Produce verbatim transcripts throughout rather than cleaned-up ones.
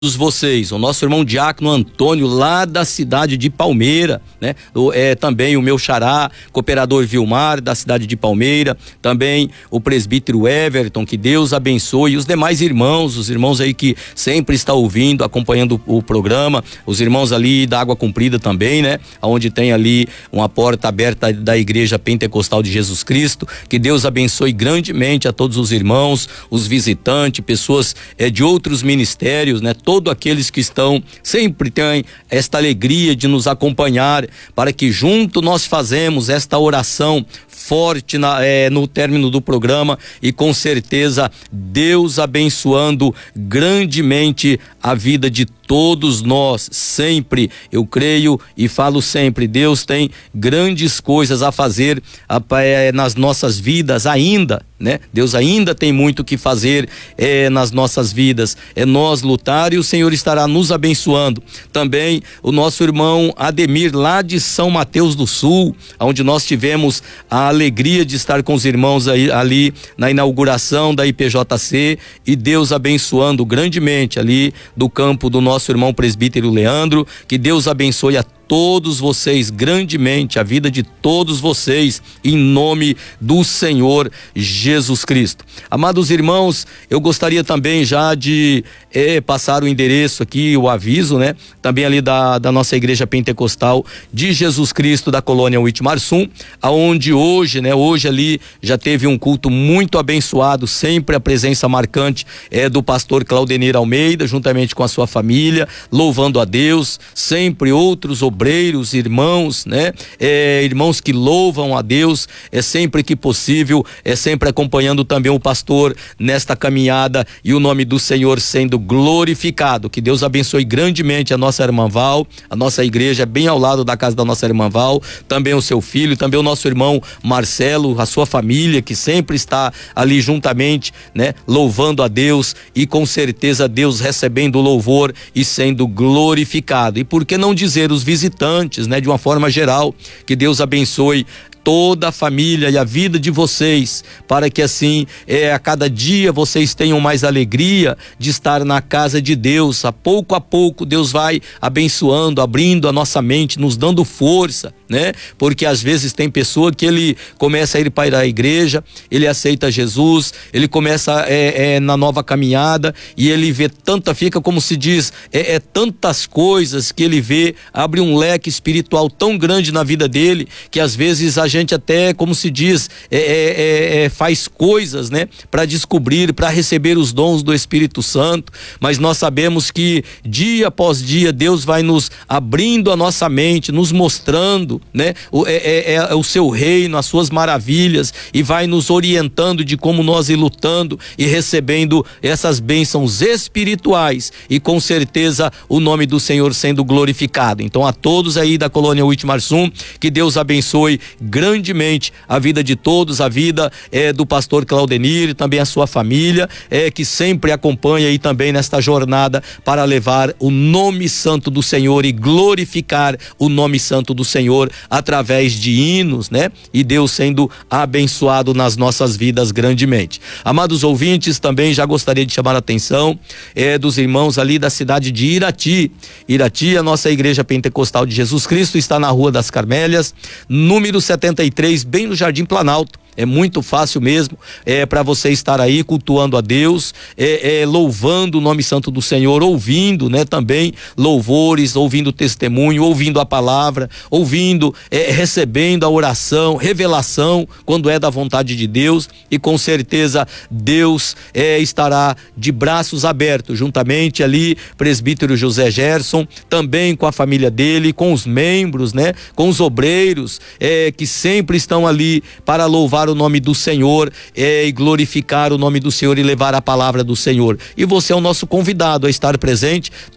vocês, o nosso irmão Diácono Antônio, lá da cidade de Palmeira, né? O, é, também o meu xará, cooperador Vilmar, da cidade de Palmeira, também o presbítero Everton, que Deus abençoe, e os demais irmãos, os irmãos aí que sempre estão ouvindo, acompanhando o, o programa, os irmãos ali da Água Comprida também, né? Onde tem ali uma porta aberta da Igreja Pentecostal de Jesus Cristo, que Deus abençoe grandemente a todos os irmãos, os visitantes, pessoas é, de outros ministérios, né? Todos aqueles que estão, sempre têm esta alegria de nos acompanhar, para que junto nós fazemos esta oração forte na, é, no término do programa, e com certeza Deus abençoando grandemente a vida de todos nós, sempre. Eu creio e falo sempre, Deus tem grandes coisas a fazer a, é, nas nossas vidas ainda, né? Deus ainda tem muito que fazer é, nas nossas vidas, é nós lutar, e o Senhor estará nos abençoando. Também o nosso irmão Ademir, lá de São Mateus do Sul, onde nós tivemos a alegria de estar com os irmãos aí, ali na inauguração da I P J C, e Deus abençoando grandemente ali do campo do nosso irmão presbítero Leandro. Que Deus abençoe a todos vocês grandemente, a vida de todos vocês, em nome do Senhor Jesus Cristo. Amados irmãos, eu gostaria também já de é, passar o endereço aqui, o aviso, né? Também ali da, da nossa Igreja Pentecostal de Jesus Cristo da colônia Uitmarsum, aonde hoje, né? Hoje ali já teve um culto muito abençoado, sempre a presença marcante é do pastor Claudenir Almeida, juntamente com a sua família, louvando a Deus, sempre outros obreiros, obreiros, irmãos, né? É, irmãos que louvam a Deus, é sempre que possível, é sempre acompanhando também o pastor nesta caminhada, e o nome do Senhor sendo glorificado. Que Deus abençoe grandemente a nossa irmã Val, a nossa igreja bem ao lado da casa da nossa irmã Val, também o seu filho, também o nosso irmão Marcelo, a sua família, que sempre está ali juntamente, né? Louvando a Deus, e com certeza Deus recebendo o louvor e sendo glorificado. E por que não dizer os visitantes, né, de uma forma geral, que Deus abençoe toda a família e a vida de vocês, para que assim é, a cada dia vocês tenham mais alegria de estar na casa de Deus. A pouco a pouco Deus vai abençoando, abrindo a nossa mente, nos dando força, né? Porque às vezes tem pessoa que ele começa a ir para a igreja, ele aceita Jesus, ele começa é, é, na nova caminhada, e ele vê tanta, fica como se diz, é, é tantas coisas que ele vê, abre um leque espiritual tão grande na vida dele, que às vezes a gente até, como se diz, é, é, é, faz coisas, né, para descobrir, para receber os dons do Espírito Santo, mas nós sabemos que dia após dia Deus vai nos abrindo a nossa mente, nos mostrando, né, o, é, é, é o seu reino, as suas maravilhas, e vai nos orientando de como nós ir lutando e recebendo essas bênçãos espirituais, e com certeza o nome do Senhor sendo glorificado. Então, a todos aí da colônia Uitmarsum, que Deus abençoe grandemente a vida de todos, a vida é, do pastor Claudenir, e também a sua família, é, que sempre acompanha aí também nesta jornada para levar o nome santo do Senhor e glorificar o nome santo do Senhor através de hinos, né? E Deus sendo abençoado nas nossas vidas grandemente. Amados ouvintes, também já gostaria de chamar a atenção é, dos irmãos ali da cidade de Irati. Irati, a nossa Igreja Pentecostal de Jesus Cristo, está na Rua das Carmélias, número setenta e três, bem no Jardim Planalto. É muito fácil mesmo, é para você estar aí cultuando a Deus, é, é, louvando o nome santo do Senhor, ouvindo, né, também louvores, ouvindo testemunho, ouvindo a palavra, ouvindo, é, recebendo a oração, revelação, quando é da vontade de Deus, e com certeza Deus é, estará de braços abertos, juntamente ali, presbítero José Gerson, também com a família dele, com os membros, né, com os obreiros, é, que sempre estão ali para louvar o nome do Senhor é, e glorificar o nome do Senhor e levar a palavra do Senhor. E você é o nosso convidado a estar presente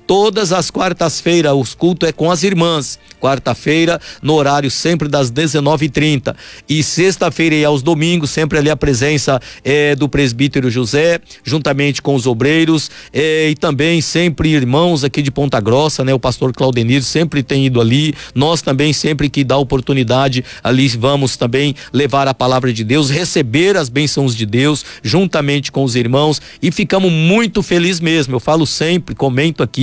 todas as quartas-feiras, os cultos é com as irmãs, quarta-feira no horário sempre das dezenove e trinta, e sexta-feira e aos domingos sempre ali a presença é, do presbítero José, juntamente com os obreiros, é, e também sempre irmãos aqui de Ponta Grossa, né? O pastor Claudenir sempre tem ido ali, nós também sempre que dá oportunidade ali vamos também levar a palavra de Deus, receber as bênçãos de Deus juntamente com os irmãos, e ficamos muito felizes mesmo. Eu falo sempre, comento aqui